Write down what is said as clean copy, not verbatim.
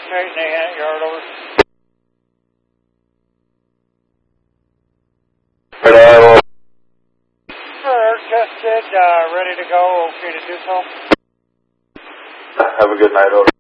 straight and 8 yard over. Sure, tested, ready to go, okay to do so. Have a good night, over.